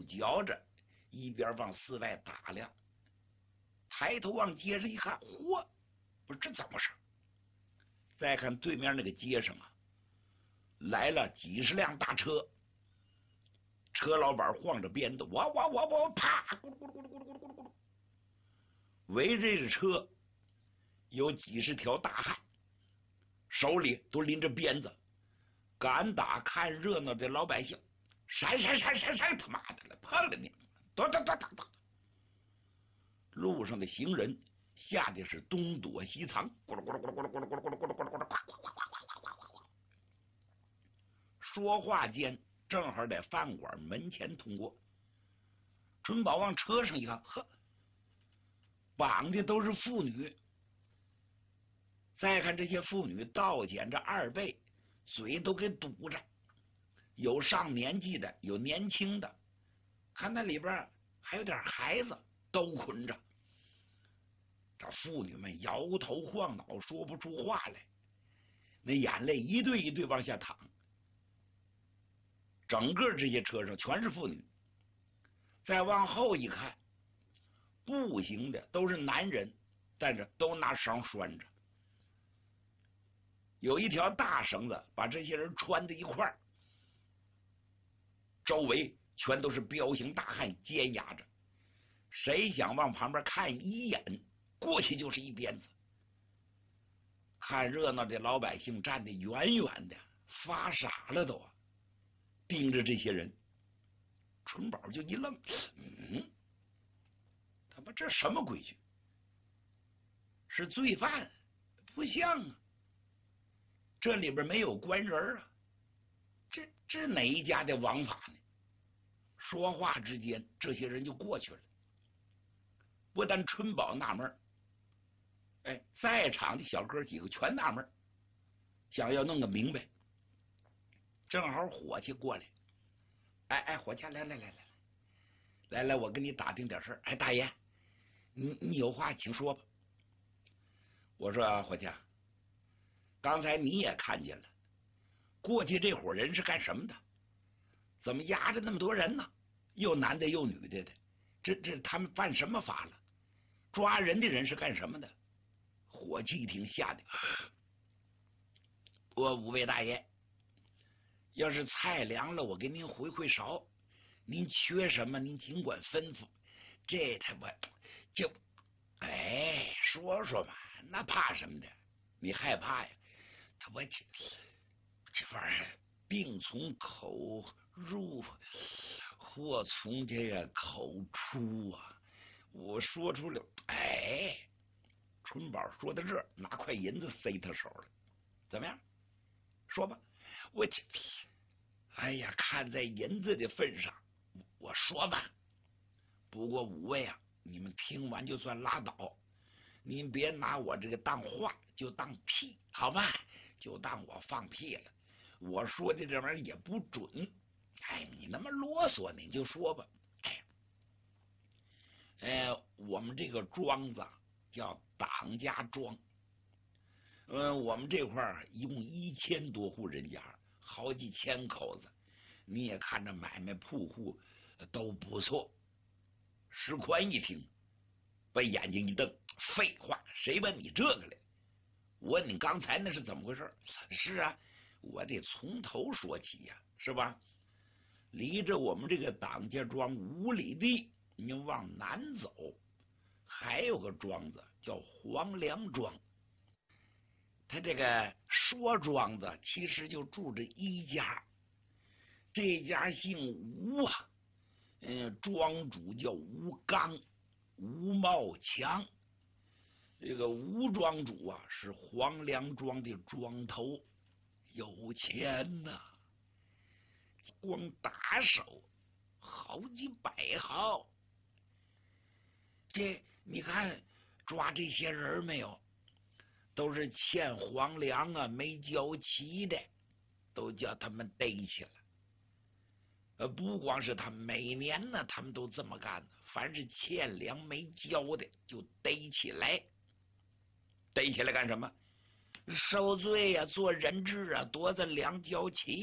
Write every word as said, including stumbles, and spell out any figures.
嚼着，一边往四外打量。抬头往街上一看，嚯，不是这怎么回事？再看对面那个街上啊，来了几十辆大车，车老板晃着鞭子，哇哇哇哇，啪，咕噜咕噜咕噜咕噜咕噜咕噜咕噜，围着这车有几十条大汉，手里都拎着鞭子，赶打看热闹的老百姓。闪闪闪闪闪！他妈的了，碰了你！躲躲躲躲躲！路上的行人吓得是东躲西藏，咕噜咕噜咕噜咕噜咕噜咕噜咕噜咕噜咕噜咕噜，呱呱呱呱呱呱呱呱。说话间，正好在饭馆门前通过。春宝往车上一看，呵，绑的都是妇女。再看这些妇女倒捡着二背，嘴都给堵着。有上年纪的，有年轻的，看那里边还有点孩子，都捆着。这妇女们摇头晃脑，说不出话来，那眼泪一对一对往下淌。整个这些车上全是妇女。再往后一看，步行的都是男人，但是都拿绳拴着，有一条大绳子把这些人穿在一块儿。周围全都是彪形大汉监押着，谁想往旁边看一眼，过去就是一鞭子。看热闹的老百姓站得远远的，发傻了都啊，盯着这些人。春宝就一愣，嗯，他妈这什么规矩？是罪犯？不像啊，这里边没有官人啊，这这哪一家的王法呢？说话之间，这些人就过去了。不但春宝纳闷，哎，在场的小哥几个全纳闷，想要弄个明白。正好伙计过来，哎哎，伙计，来来来来来来来，我跟你打听点事儿。哎，大爷，你你有话请说吧。我说伙计，刚才你也看见了，过去这伙人是干什么的？怎么押着那么多人呢？又男的又女的的，这这他们犯什么法了？抓人的人是干什么的？伙计一听吓得，我五位大爷，要是菜凉了，我给您回回勺，您缺什么您尽管吩咐。这他妈就哎说说嘛，那怕什么的？你害怕呀？他妈这这玩意儿病从口入，祸从这个口出啊！我说出了，哎，春宝说到这儿，拿块银子塞他手了。怎么样？说吧。我这，哎呀，看在银子的份上，我说吧。不过五位啊，你们听完就算拉倒，您别拿我这个当话，就当屁，好吧？就当我放屁了。我说的这玩意儿也不准。哎，你那么啰嗦，你就说吧。哎，呃，我们这个庄子叫党家庄，嗯、呃，我们这块儿一共一千多户人家，好几千口子。你也看着买卖铺户都不错。石宽一听，把眼睛一瞪：“废话，谁问你这个来？我问你刚才那是怎么回事？”是啊，我得从头说起呀、啊，是吧？离着我们这个党家庄五里地，你往南走，还有个庄子叫黄梁庄。他这个说庄子其实就住着一家，这家姓吴啊，嗯，庄主叫吴刚、吴茂强。这个吴庄主啊，是黄梁庄的庄头，有钱呐、啊，光打手好几百号。这你看抓这些人没有？都是欠黄粮啊，没交齐的，都叫他们逮起来。呃，不光是他，每年呢，他们都这么干。凡是欠粮没交的，就逮起来。逮起来干什么？受罪呀、啊，做人质啊，夺着粮交齐。